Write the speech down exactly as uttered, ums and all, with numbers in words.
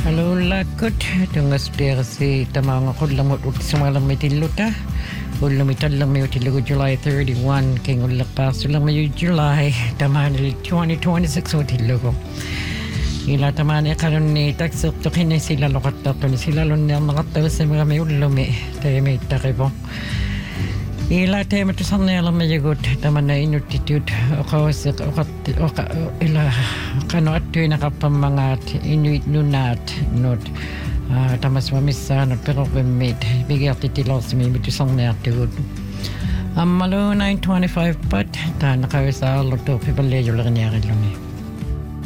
Halulakot tungas dersi tamang kullamut utsamalang mitiluta ulumitalang may utilugo July thirty-one king ulapas ulang may July taman twenty twenty-six utilugo ila taman karon ni taksok to kini sila lokat to ni sila lon na nakataw sa mga may ulumi tayo may takibo ila tayo matusan na alam may yagot taman na inutitude o kawas o ka ila kano at yun nakapamangat inuit nunat not tamas mamisa not pero kumit bigyan titilaw sa may matusan na atugod ang malo nine twenty-five pat ta nakawisa loto pipaleyo lang niya rin lumi